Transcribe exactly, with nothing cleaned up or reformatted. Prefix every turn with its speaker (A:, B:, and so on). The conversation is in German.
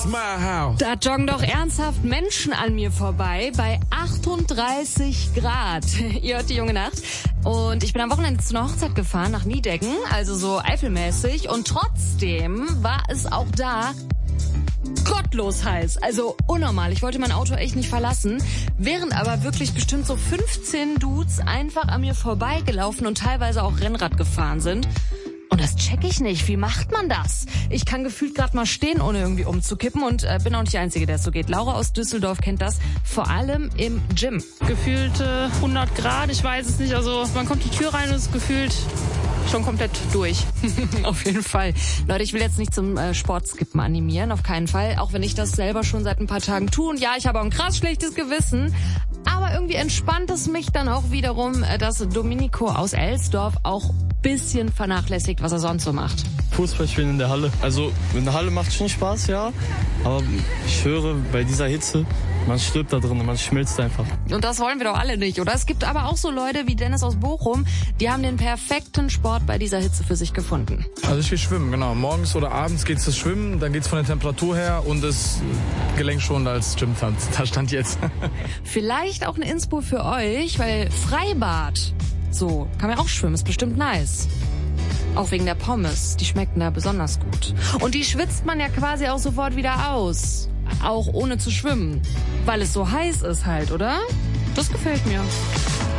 A: Da joggen doch ernsthaft Menschen an mir vorbei bei achtunddreißig Grad. Ihr hört die junge Nacht. Und ich bin am Wochenende zu einer Hochzeit gefahren nach Niedecken, also so eifelmäßig. Und trotzdem war es auch da gottlos heiß, also unnormal. Ich wollte mein Auto echt nicht verlassen, während aber wirklich bestimmt so fünfzehn Dudes einfach an mir vorbeigelaufen und teilweise auch Rennrad gefahren sind. Und das check ich nicht. Wie macht man das? Ich kann gefühlt gerade mal stehen, ohne irgendwie umzukippen und äh, bin auch nicht die Einzige, der es so geht. Laura aus Düsseldorf kennt das, vor allem im Gym.
B: Gefühlte hundert Grad, ich weiß es nicht. Also man kommt die Tür rein und ist gefühlt schon komplett durch.
A: Auf jeden Fall. Leute, ich will jetzt nicht zum äh, Sportskippen animieren, auf keinen Fall. Auch wenn ich das selber schon seit ein paar Tagen tue. Und ja, ich habe auch ein krass schlechtes Gewissen. Aber irgendwie entspannt es mich dann auch wiederum, dass Domenico aus Elsdorf auch bisschen vernachlässigt, was er sonst so macht.
C: Fußball spielen in der Halle. Also in der Halle macht schon Spaß, ja. Aber ich höre, bei dieser Hitze, man stirbt da drin, man schmilzt einfach.
A: Und das wollen wir doch alle nicht, oder? Es gibt aber auch so Leute wie Dennis aus Bochum, die haben den perfekten Sport bei dieser Hitze für sich gefunden.
D: Also ich gehe schwimmen, genau. Morgens oder abends geht's das Schwimmen, dann geht's von der Temperatur her und das Gelenk schon als Gymstand. Da stand jetzt.
A: Vielleicht auch eine Inspo für euch, weil Freibad, so, kann man auch schwimmen, ist bestimmt nice. Auch wegen der Pommes, die schmecken da besonders gut. Und die schwitzt man ja quasi auch sofort wieder aus. Auch ohne zu schwimmen. Weil es so heiß ist halt, oder? Das gefällt mir.